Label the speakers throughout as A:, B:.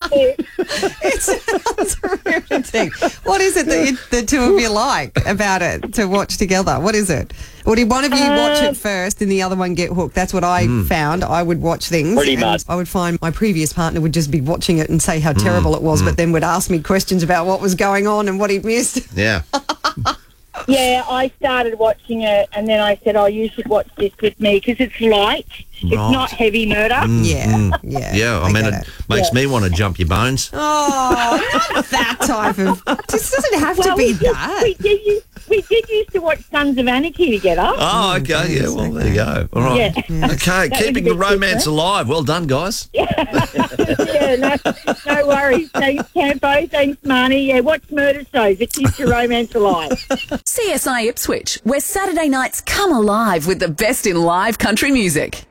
A: It sounds riveting. What is it that the two of you like about it to watch together? What is it? Or did one of you watch it first and the other one get hooked? That's what I found. I would watch things.
B: Pretty much.
A: I would find my previous partner would just be watching it and say how terrible it was, but then would ask me questions about what was going on and what he'd missed.
C: Yeah.
D: Yeah, I started watching it and then I said, you should watch this with me because it's light. It's not heavy murder.
A: Yeah.
C: Yeah, I mean, it makes me want to jump your bones.
A: Oh, not that type of... This doesn't have to be that.
D: We did used to watch Sons of Anarchy together.
C: Oh, okay, yeah, well, there you go. All right.
D: Yeah.
C: Okay, keeping the romance alive. Well done, guys.
D: Yeah, no worries. Thanks, Campo. Thanks, Marnie. Yeah, watch murder shows. It keeps your romance alive.
E: CSI Ipswich, where Saturday nights come alive with the best in live country music.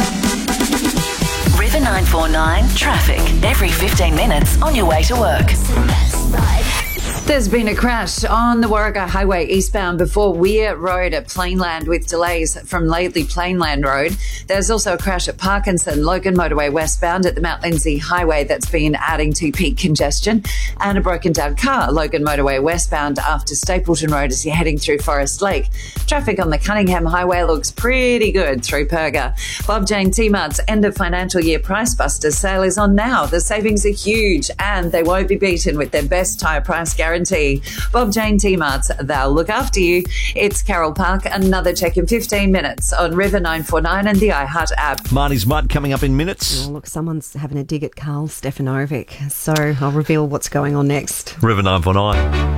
E: River 949 traffic every 15 minutes on your way to work.
F: There's been a crash on the Warragah Highway eastbound before Weir Road at Plainland with delays from Laidley Plainland Road. There's also a crash at Parkinson, Logan Motorway westbound at the Mount Lindsay Highway that's been adding to peak congestion, and a broken down car, Logan Motorway westbound after Stapleton Road as you're heading through Forest Lake. Traffic on the Cunningham Highway looks pretty good through Perga. Bob Jane T-Mart's end of financial year Price Busters sale is on now. The savings are huge and they won't be beaten with their best tyre price guarantee. Bob Jane T-Mart's, they'll look after you. It's Carol Park. Another check in 15 minutes on River 949 and the iHeart app.
C: Marnie's Mud coming up in minutes.
A: Oh, look, someone's having a dig at Karl Stefanovic, so I'll reveal what's going on next.
C: River 949.